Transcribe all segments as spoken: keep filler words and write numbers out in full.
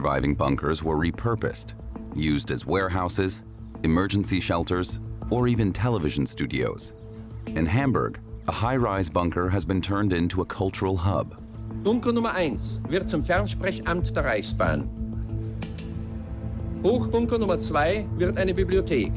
surviving bunkers were repurposed, used as warehouses, emergency shelters, or even television studios. In Hamburg, a high-rise bunker has been turned into a cultural hub. Bunker Nummer eins wird zum Fernsprechamt der Reichsbahn. Hochbunker Nummer zwei wird eine Bibliothek.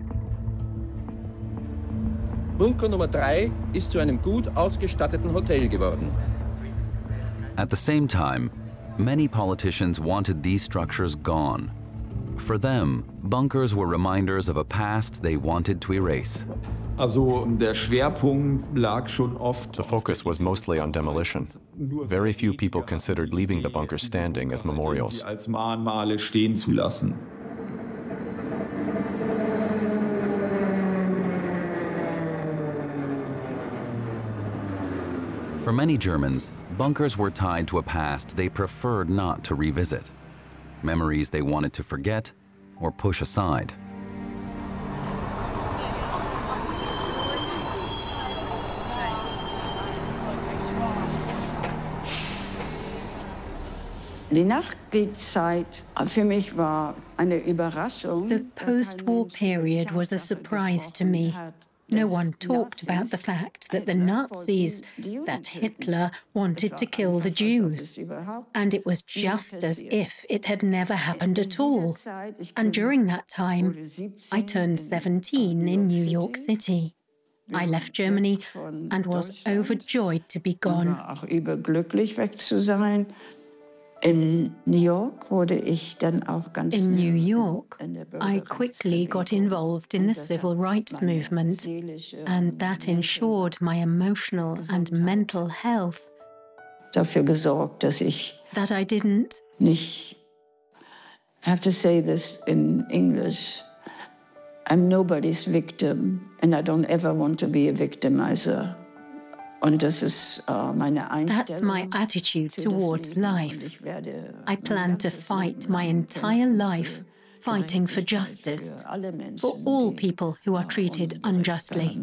Bunker Nummer drei ist zu einem gut ausgestatteten Hotel geworden. At the same time, many politicians wanted these structures gone. For them, bunkers were reminders of a past they wanted to erase. Also der Schwerpunkt lag schon oft. The focus was mostly on demolition. Very few people considered leaving the bunkers standing as memorials. Als Mahnmale stehen zu lassen. For many Germans, bunkers were tied to a past they preferred not to revisit, memories they wanted to forget or push aside. Die Nachkriegszeit für mich war eine Überraschung. The post-war period was a surprise to me. No one talked about the fact that the Nazis, that Hitler, wanted to kill the Jews. And it was just as if it had never happened at all. And during that time, I turned seventeen in New York City. I left Germany and was overjoyed to be gone. Auch überglücklich weg zu sein. In New York wurde ich dann auch ganz In New York, I quickly got involved in the civil rights movement, and that ensured my emotional and mental health. Dafür gesorgt, dass ich that I didn't nicht. I have to say this in English. I'm nobody's victim, and I don't ever want to be a victimizer. Und das ist uh, meine Einstellung. That's my attitude towards life. I plan to fight my entire life, fighting for justice, for all people who are treated unjustly.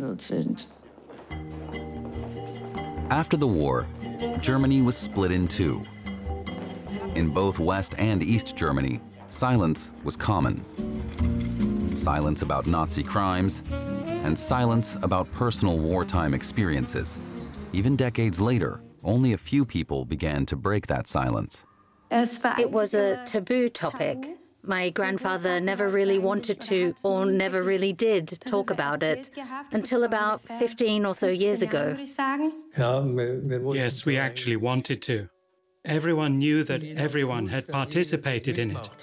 After the war, Germany was split in two. In both West and East Germany, silence was common. Silence about Nazi crimes, and silence about personal wartime experiences. Even decades later, only a few people began to break that silence. It was a taboo topic. My grandfather never really wanted to, or never really did, talk about it until about fifteen or so years ago. Yes, we actually wanted to. Everyone knew that everyone had participated in it.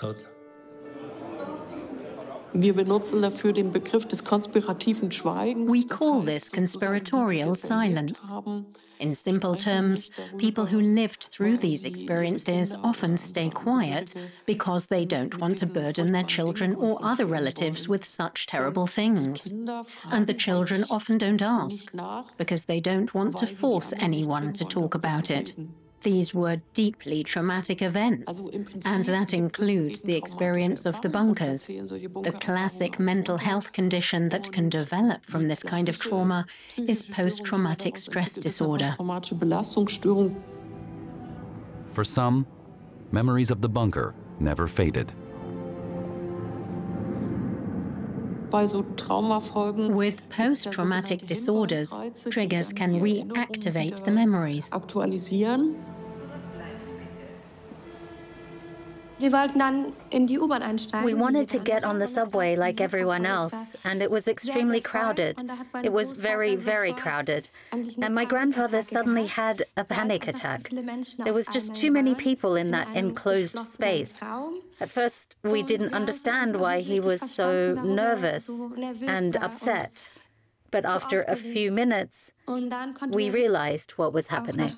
Wir benutzen dafür den Begriff des konspirativen Schweigens. We call this conspiratorial silence. In simple terms, people who lived through these experiences often stay quiet because they don't want to burden their children or other relatives with such terrible things. And the children often don't ask because they don't want to force anyone to talk about it. These were deeply traumatic events, and that includes the experience of the bunkers. The classic mental health condition that can develop from this kind of trauma is post-traumatic stress disorder. For some, memories of the bunker never faded. With post-traumatic disorders, triggers can reactivate the memories. We wanted to get on the subway like everyone else, and it was extremely crowded. It was very, very crowded. And my grandfather suddenly had a panic attack. There was just too many people in that enclosed space. At first, we didn't understand why he was so nervous and upset. But after a few minutes, we realized what was happening.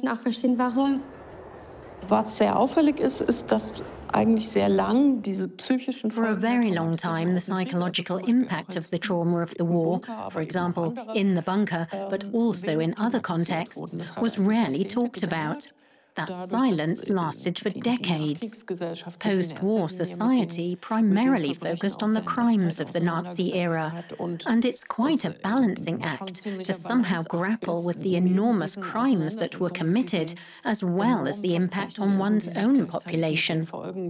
Was sehr auffällig ist, ist, dass eigentlich sehr lang diese psychischen For a very long time, the psychological impact of the trauma of the war, for example, in the bunker, but also in other contexts, was rarely talked about. That silence lasted for decades. Post-war society primarily focused on the crimes of the Nazi era, and it's quite a balancing act to somehow grapple with the enormous crimes that were committed, as well as the impact on one's own population.